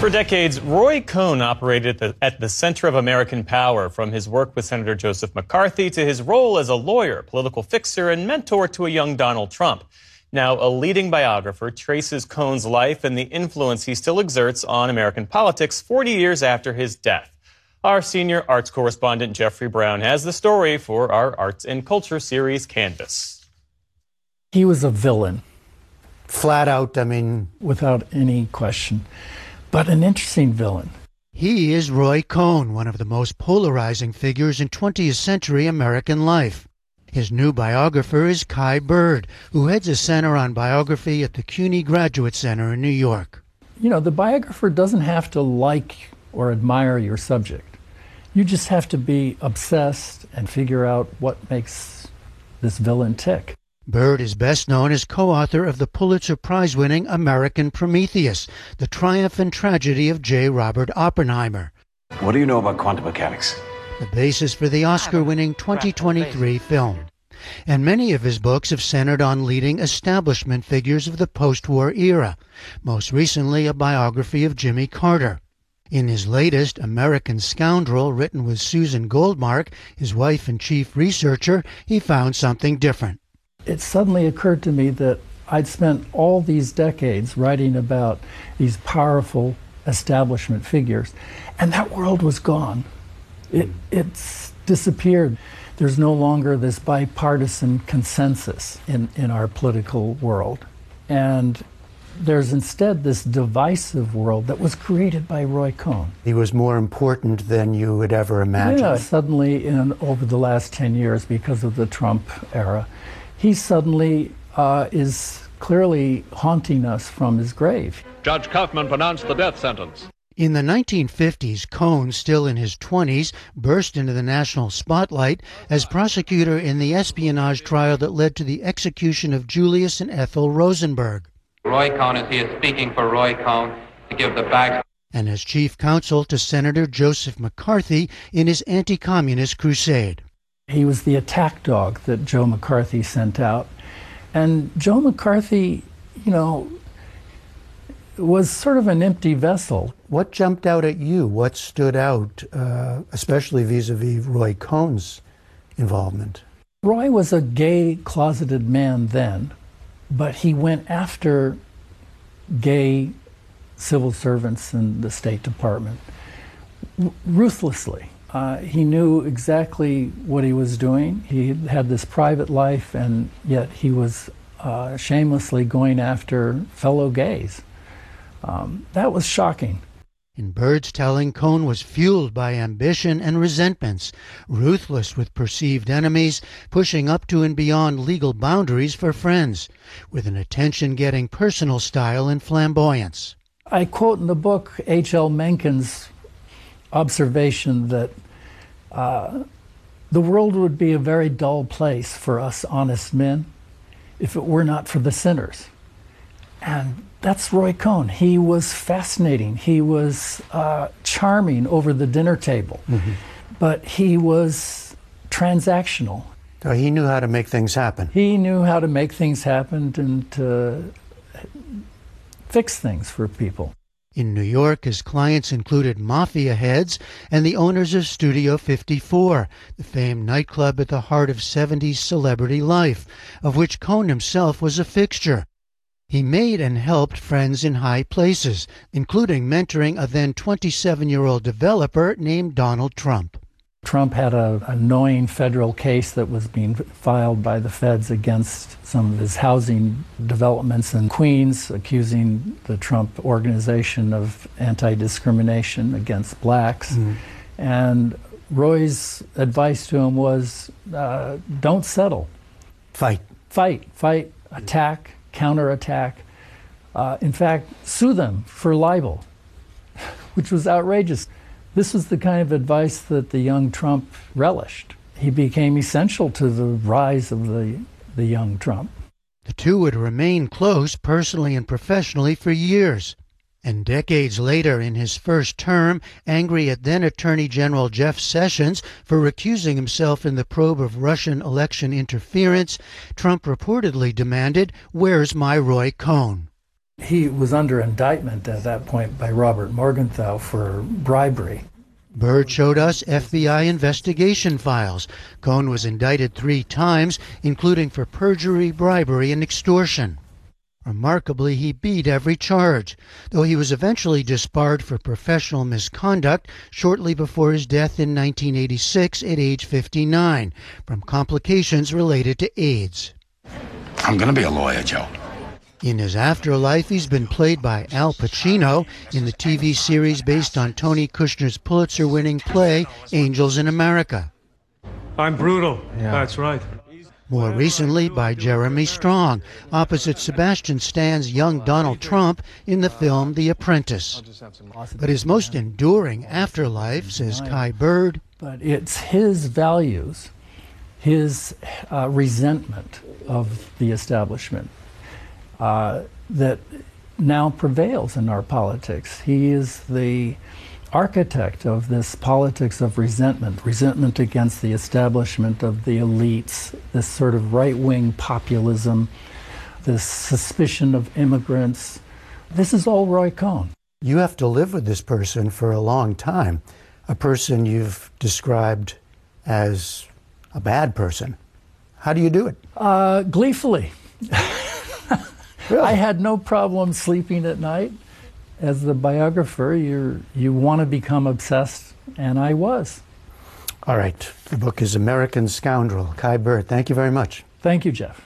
For decades, Roy Cohn operated at the center of American power, from his work with Senator Joseph McCarthy to his role as a lawyer, political fixer, and mentor to a young Donald Trump. Now, a leading biographer traces Cohn's life and the influence he still exerts on American politics 40 years after his death. Our senior arts correspondent, Jeffrey Brown, has the story for our Arts and Culture series, Canvas. He was a villain. Flat out, without any question. But an interesting villain. He is Roy Cohn, one of the most polarizing figures in 20th century American life. His new biographer is Kai Bird, who heads a center on biography at the CUNY Graduate Center in New York. You know, the biographer doesn't have to like or admire your subject. You just have to be obsessed and figure out what makes this villain tick. Bird is best known as co-author of the Pulitzer Prize-winning American Prometheus, The Triumph and Tragedy of J. Robert Oppenheimer. What do you know about quantum mechanics? The basis for the Oscar-winning 2023 film. And many of his books have centered on leading establishment figures of the post-war era, most recently a biography of Jimmy Carter. In his latest, American Scoundrel, written with Susan Goldmark, his wife and chief researcher, he found something different. It suddenly occurred to me that I'd spent all these decades writing about these powerful establishment figures, and that world was gone. It's disappeared. There's no longer this bipartisan consensus in our political world. And there's instead this divisive world that was created by Roy Cohn. He was more important than you would ever imagine. Yeah, suddenly over the last 10 years, because of the Trump era, he suddenly is clearly haunting us from his grave. Judge Kaufman pronounced the death sentence. In the 1950s, Cohn, still in his 20s, burst into the national spotlight as prosecutor in the espionage trial that led to the execution of Julius and Ethel Rosenberg. Roy Cohn is here speaking for Roy Cohn to give the back. And as chief counsel to Senator Joseph McCarthy in his anti-communist crusade. He was the attack dog that Joe McCarthy sent out. And Joe McCarthy, was sort of an empty vessel. What jumped out at you? What stood out, especially vis-a-vis Roy Cohn's involvement? Roy was a gay, closeted man then, but he went after gay civil servants in the State Department ruthlessly. He knew exactly what he was doing. He had this private life, and yet he was shamelessly going after fellow gays. That was shocking. In Bird's telling, Cohn was fueled by ambition and resentments, ruthless with perceived enemies, pushing up to and beyond legal boundaries for friends, with an attention-getting personal style and flamboyance. I quote in the book H.L. Mencken's observation that the world would be a very dull place for us honest men if it were not for the sinners. And that's Roy Cohn. He was fascinating. He was charming over the dinner table, but he was transactional. So he knew how to make things happen. He knew how to make things happen and to fix things for people. In New York, his clients included mafia heads and the owners of Studio 54, the famed nightclub at the heart of 70s celebrity life, of which Cohn himself was a fixture. He made and helped friends in high places, including mentoring a then 27-year-old developer named Donald Trump. Trump had an annoying federal case that was being filed by the feds against some of his housing developments in Queens, accusing the Trump organization of anti-discrimination against blacks. And Roy's advice to him was, don't settle. Fight, attack, counterattack. In fact, sue them for libel, which was outrageous. This was the kind of advice that the young Trump relished. He became essential to the rise of the young Trump. The two would remain close personally and professionally for years. And decades later, in his first term, angry at then Attorney General Jeff Sessions for recusing himself in the probe of Russian election interference, Trump reportedly demanded, "Where's my Roy Cohn?" He was under indictment at that point by Robert Morgenthau for bribery. Byrd showed us FBI investigation files. Cohn was indicted 3 times, including for perjury, bribery, and extortion. Remarkably, he beat every charge, though he was eventually disbarred for professional misconduct shortly before his death in 1986 at age 59 from complications related to AIDS. I'm gonna be a lawyer, Joe. In his afterlife, he's been played by Al Pacino in the TV series based on Tony Kushner's Pulitzer-winning play, Angels in America. I'm brutal. Yeah. That's right. More recently by Jeremy Strong, opposite Sebastian Stan's young Donald Trump in the film The Apprentice. But his most enduring afterlife, says Kai Byrd, but it's his values, his resentment of the establishment, that now prevails in our politics. He is the architect of this politics of resentment against the establishment of the elites, this sort of right-wing populism, this suspicion of immigrants. This is all Roy Cohn. You have to live with this person for a long time, a person you've described as a bad person. How do you do it? Gleefully. Really? I had no problem sleeping at night. As the biographer, you want to become obsessed, and I was. All right. The book is American Scoundrel. Kai Byrd, thank you very much. Thank you, Jeff.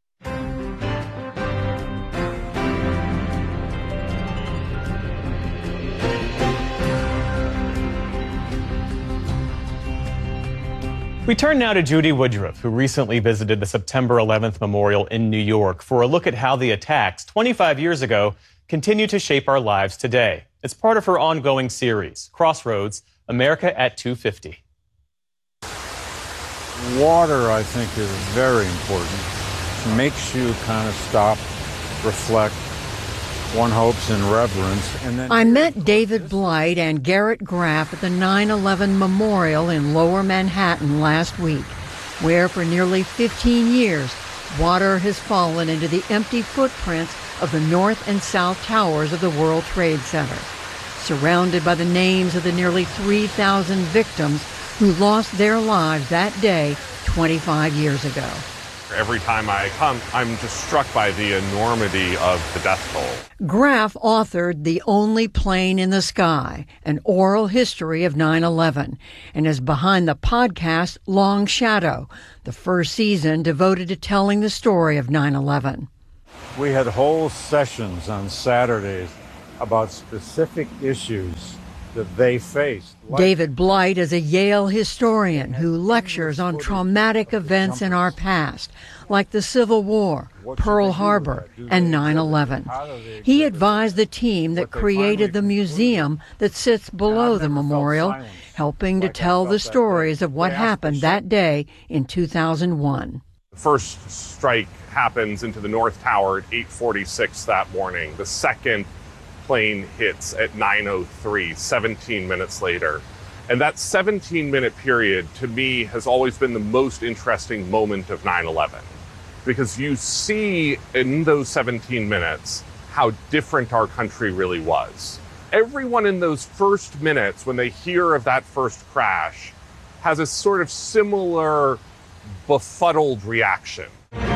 We turn now to Judy Woodruff, who recently visited the September 11th Memorial in New York for a look at how the attacks 25 years ago continue to shape our lives today. It's part of her ongoing series, Crossroads, America at 250. Water, I think, is very important. It makes you kind of stop, reflect. One hopes in reverence. And then I met David Blight and Garrett Graff at the 9/11 Memorial in Lower Manhattan last week, where for nearly 15 years, water has fallen into the empty footprints of the North and South Towers of the World Trade Center, surrounded by the names of the nearly 3,000 victims who lost their lives that day 25 years ago. Every time I come, I'm just struck by the enormity of the death toll. Graff authored The Only Plane in the Sky, an oral history of 9/11, and is behind the podcast Long Shadow, the first season devoted to telling the story of 9/11. We had whole sessions on Saturdays about specific issues that they faced. David Blight is a Yale historian who lectures on traumatic events in our past, like the Civil War, Pearl Harbor, and 9/11. He advised the team that created the museum that sits below the memorial, helping to tell the stories of what happened that day in 2001. The first strike happens into the North Tower at 8:46 that morning. The second plane hits at 9:03, 17 minutes later. And that 17-minute period, to me, has always been the most interesting moment of 9/11. Because you see in those 17 minutes how different our country really was. Everyone in those first minutes, when they hear of that first crash, has a sort of similar befuddled reaction.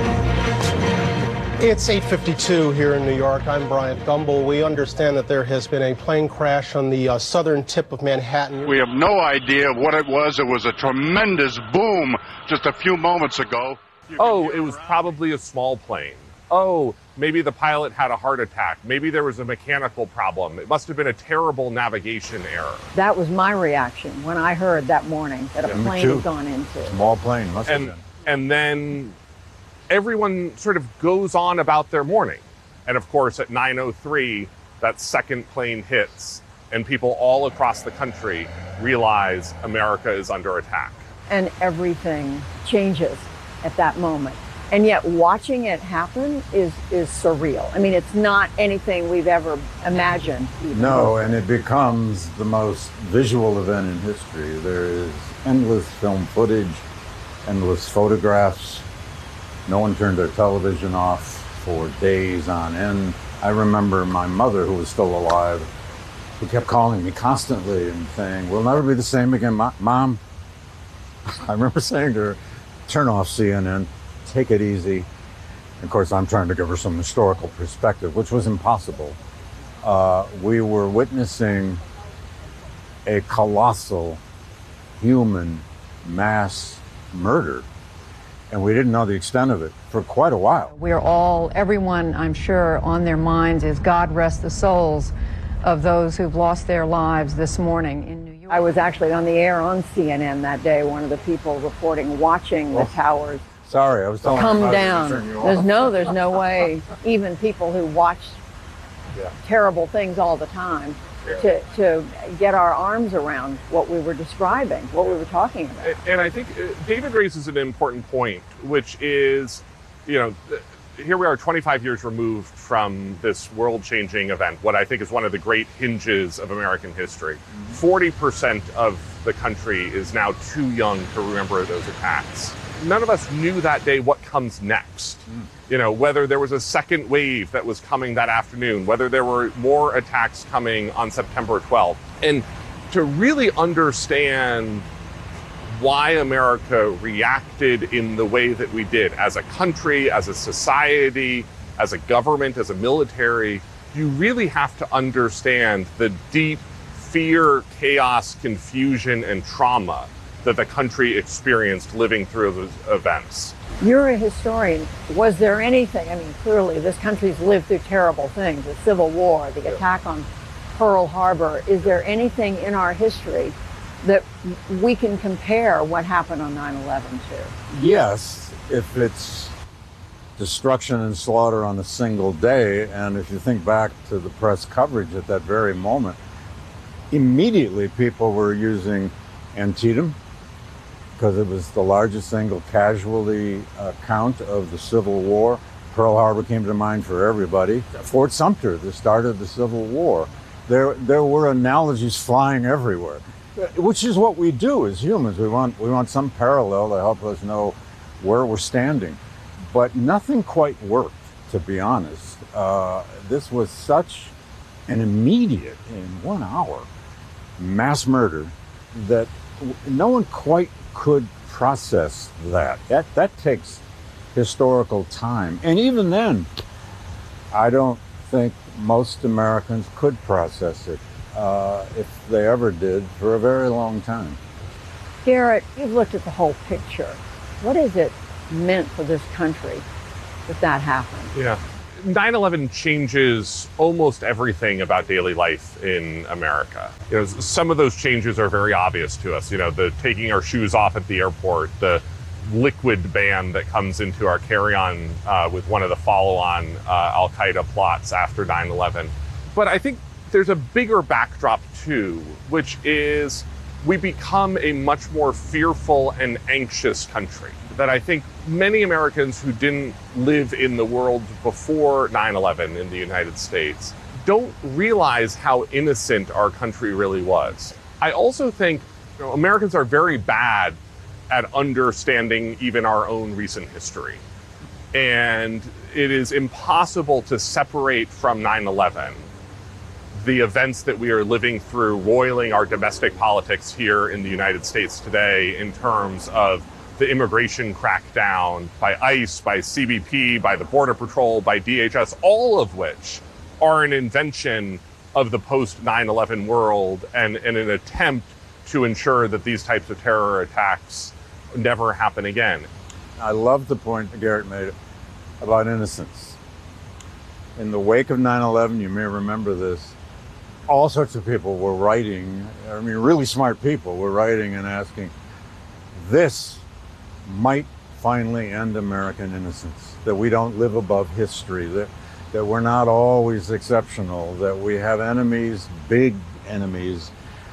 It's 8:52 here in New York. I'm Bryant Gumbel. We understand that there has been a plane crash on the southern tip of Manhattan. We have no idea what it was. It was a tremendous boom just a few moments ago. Oh, it was probably a small plane. Oh, maybe the pilot had a heart attack. Maybe there was a mechanical problem. It must have been a terrible navigation error. That was my reaction when I heard that morning that a plane had gone into. Small plane, must have been. And then everyone sort of goes on about their morning. And of course, at 9:03, that second plane hits, and people all across the country realize America is under attack. And everything changes at that moment. And yet watching it happen is surreal. I mean, it's not anything we've ever imagined. No, and it becomes the most visual event in history. There is endless film footage, endless photographs. No one turned their television off for days on end. I remember my mother, who was still alive, who kept calling me constantly and saying, "We'll never be the same again, Mom." I remember saying to her, "Turn off CNN, take it easy." Of course, I'm trying to give her some historical perspective, which was impossible. We were witnessing a colossal human mass murder, and we didn't know the extent of it for quite a while. Everyone, I'm sure, on their minds is God rest the souls of those who've lost their lives this morning in New York. I was actually on the air on CNN that day, one of the people reporting, watching the towers. Sorry, I was telling come you down. To turn you off. There's no way, even people who watch terrible things all the time, to get our arms around what we were describing, what we were talking about. And I think David raises an important point, which is, here we are 25 years removed from this world-changing event, what I think is one of the great hinges of American history. 40% of the country is now too young to remember those attacks. None of us knew that day what comes next. Whether there was a second wave that was coming that afternoon, whether there were more attacks coming on September 12th. And to really understand why America reacted in the way that we did as a country, as a society, as a government, as a military, you really have to understand the deep fear, chaos, confusion, and trauma that the country experienced living through those events. You're a historian. Was there anything, clearly this country's lived through terrible things, the Civil War, the attack on Pearl Harbor. Is there anything in our history that we can compare what happened on 9/11 to? Yes, if it's destruction and slaughter on a single day, and if you think back to the press coverage at that very moment, immediately people were using Antietam, because it was the largest single casualty count of the Civil War. Pearl Harbor came to mind for everybody. Fort Sumter, the start of the Civil War. There were analogies flying everywhere, which is what we do as humans. We want some parallel to help us know where we're standing. But nothing quite worked, to be honest. This was such an immediate, in 1 hour, mass murder that no one quite could process that. That takes historical time. And even then, I don't think most Americans could process it, if they ever did, for a very long time. Garrett, you've looked at the whole picture. What has it meant for this country that happened? Yeah. 9/11 changes almost everything about daily life in America. Some of those changes are very obvious to us. The taking our shoes off at the airport, the liquid ban that comes into our carry-on with one of the follow-on Al-Qaeda plots after 9/11. But I think there's a bigger backdrop too, which is we become a much more fearful and anxious country. That I think many Americans who didn't live in the world before 9/11 in the United States don't realize how innocent our country really was. I also think Americans are very bad at understanding even our own recent history. And it is impossible to separate from 9/11 the events that we are living through, roiling our domestic politics here in the United States today in terms of the immigration crackdown by ICE, by CBP, by the Border Patrol, by DHS, all of which are an invention of the post-9/11 world and an attempt to ensure that these types of terror attacks never happen again. I love the point that Garrett made about innocence. In the wake of 9/11, you may remember this, all sorts of people were writing, really smart people were writing and asking, this might finally end American innocence, that we don't live above history, that we're not always exceptional, that we have enemies, big enemies.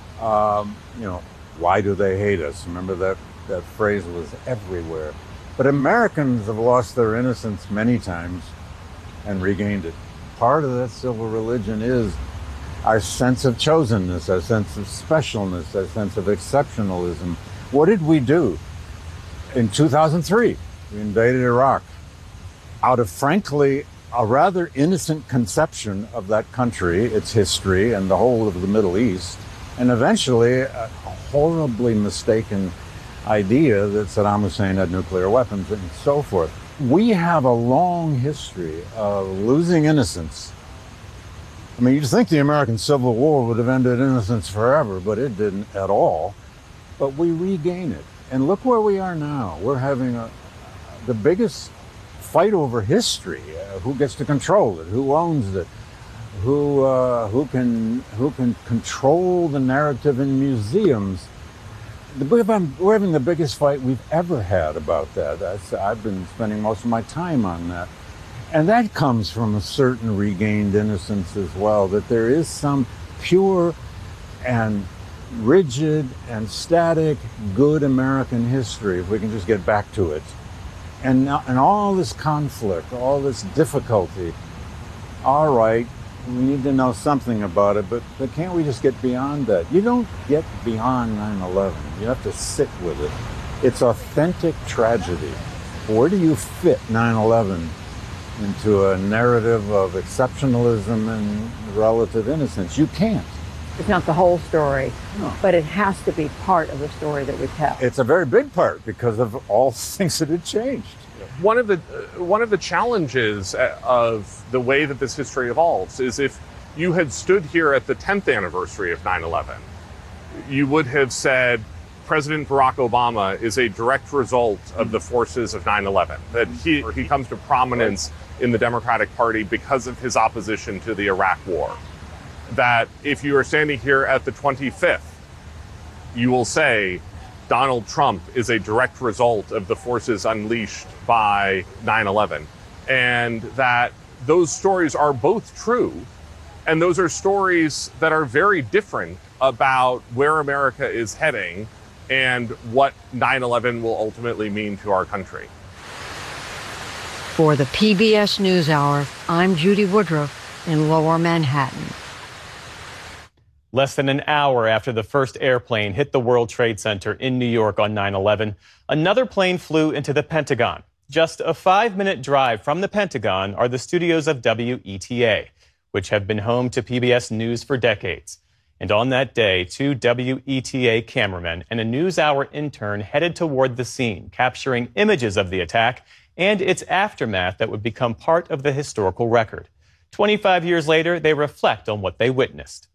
Why do they hate us? Remember that phrase was everywhere. But Americans have lost their innocence many times and regained it. Part of that civil religion is our sense of chosenness, our sense of specialness, our sense of exceptionalism. What did we do? In 2003, we invaded Iraq out of frankly a rather innocent conception of that country, its history, and the whole of the Middle East, and eventually a horribly mistaken idea that Saddam Hussein had nuclear weapons and so forth. We have a long history of losing innocence. I mean, you'd think the American Civil War would have ended innocence forever, but it didn't at all. But we regain it. And look where we are now. We're having the biggest fight over history. Who gets to control it? Who owns it? Who can control the narrative in museums? We're having the biggest fight we've ever had about that. I've been spending most of my time on that. And that comes from a certain regained innocence as well, that there is some pure and rigid and static good American history, if we can just get back to it. And all this conflict, all this difficulty, all right, we need to know something about it, but can't we just get beyond that? You don't get beyond 9/11. You have to sit with it. It's authentic tragedy. Where do you fit 9/11 into a narrative of exceptionalism and relative innocence? You can't. It's not the whole story, but it has to be part of the story that we tell. It's a very big part because of all things that had changed. One of the challenges of the way that this history evolves is if you had stood here at the 10th anniversary of 9/11, you would have said President Barack Obama is a direct result of the forces of 9/11, that he comes to prominence in the Democratic Party because of his opposition to the Iraq War. That if you are standing here at the 25th, you will say Donald Trump is a direct result of the forces unleashed by 9/11. And that those stories are both true, and those are stories that are very different about where America is heading and what 9/11 will ultimately mean to our country. For the PBS NewsHour, I'm Judy Woodruff in Lower Manhattan. Less than an hour after the first airplane hit the World Trade Center in New York on 9/11, another plane flew into the Pentagon. Just a 5-minute drive from the Pentagon are the studios of WETA, which have been home to PBS News for decades. And on that day, 2 WETA cameramen and a NewsHour intern headed toward the scene, capturing images of the attack and its aftermath that would become part of the historical record. 25 years later, they reflect on what they witnessed.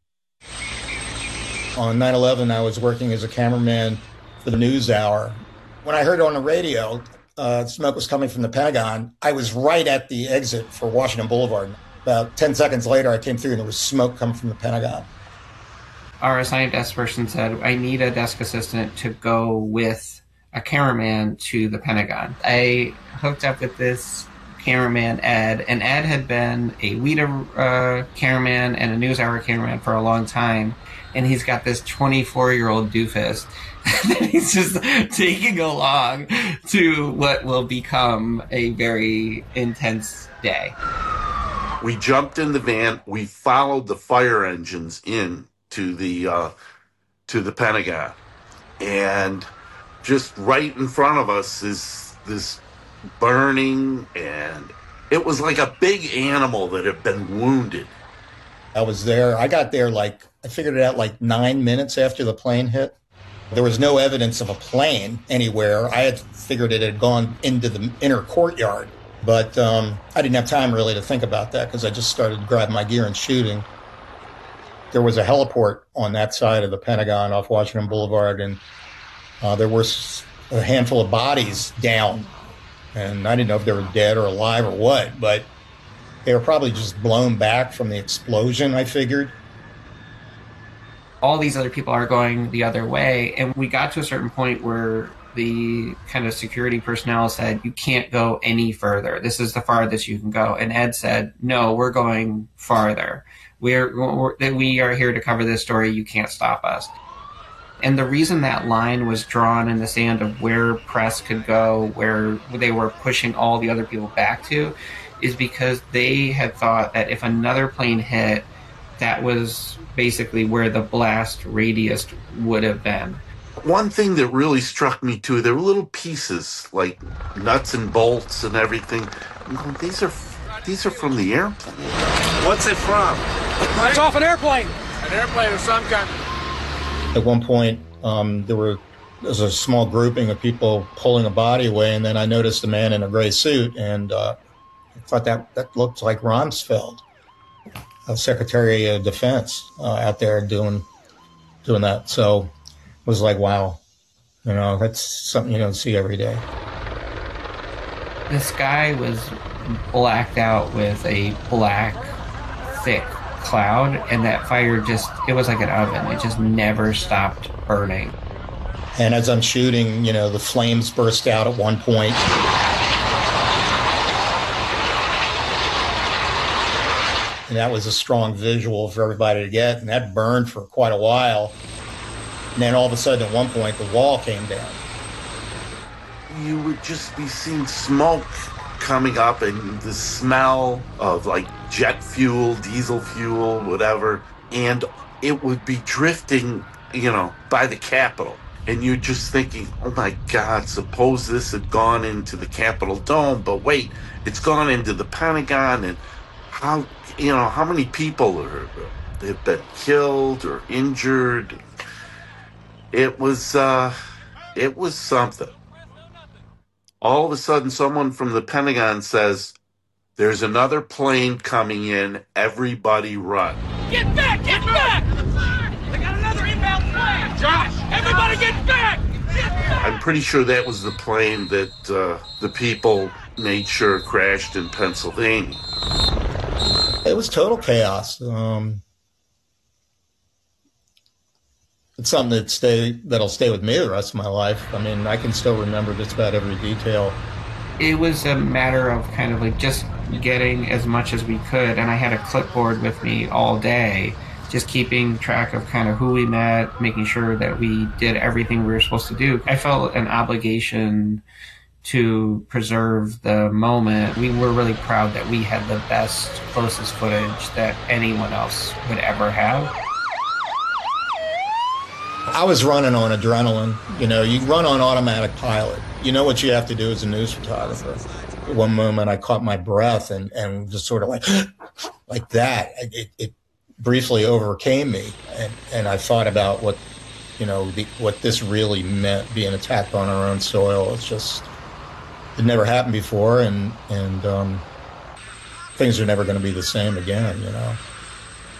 On 9/11, I was working as a cameraman for the NewsHour. When I heard on the radio, smoke was coming from the Pentagon, I was right at the exit for Washington Boulevard. About 10 seconds later, I came through and there was smoke coming from the Pentagon. Our assigned desk person said, I need a desk assistant to go with a cameraman to the Pentagon. I hooked up with this cameraman, Ed, and Ed had been a WETA cameraman and a NewsHour cameraman for a long time, and he's got this 24-year-old doofus that he's just taking along to what will become a very intense day. We jumped in the van, we followed the fire engines in to the Pentagon, and just right in front of us is this burning, and it was like a big animal that had been wounded. I was there. I got there I figured it out 9 minutes after the plane hit. There was no evidence of a plane anywhere. I had figured it had gone into the inner courtyard, but I didn't have time really to think about that because I just started grabbing my gear and shooting. There was a heliport on that side of the Pentagon off Washington Boulevard, and there were a handful of bodies down. And I didn't know if they were dead or alive or what, but they were probably just blown back from the explosion, I figured. All these other people are going the other way, and we got to a certain point where the kind of security personnel said, you can't go any further. This is the farthest you can go. And Ed said, no, we're going farther. We are here to cover this story. You can't stop us. And the reason that line was drawn in the sand of where press could go, where they were pushing all the other people back to, is because they had thought that if another plane hit, that was basically where the blast radius would have been. One thing that really struck me too, there were little pieces like nuts and bolts and everything. I'm going, these are these are from the airplane. What's it from? It's off an airplane. An airplane of some kind. At one point, there was a small grouping of people pulling a body away, and then I noticed a man in a gray suit, and I thought that looked like Rumsfeld, Secretary of Defense, out there doing that. So it was like, wow, that's something you don't see every day. The sky was blacked out with a black, thick cloud, and that fire it was like an oven. It just never stopped burning. And as I'm shooting, the flames burst out at one point. And that was a strong visual for everybody to get, and that burned for quite a while. And then all of a sudden, at one point, the wall came down. You would just be seeing smoke coming up and the smell of like jet fuel, diesel fuel, whatever. And it would be drifting, by the Capitol. And you're just thinking, oh my God, suppose this had gone into the Capitol dome, but wait, it's gone into the Pentagon, and how many people have been killed or injured? It was something. All of a sudden, someone from the Pentagon says, there's another plane coming in, everybody run. Get back! Get back! They got another inbound plane! Josh! Everybody get back! Get back! I'm pretty sure that was the plane that the people made sure crashed in Pennsylvania. It was total chaos. It's something that'll stay with me the rest of my life. I mean, I can still remember just about every detail. It was a matter of kind of like just getting as much as we could, and I had a clipboard with me all day, just keeping track of kind of who we met, making sure that we did everything we were supposed to do. I felt an obligation to preserve the moment. We were really proud that we had the best, closest footage that anyone else would ever have. I was running on adrenaline. You run on automatic pilot. You know what you have to do as a news photographer. At one moment, I caught my breath and just sort of like that. It briefly overcame me, and I thought about what this really meant, being attacked on our own soil. It never happened before, and things are never going to be the same again.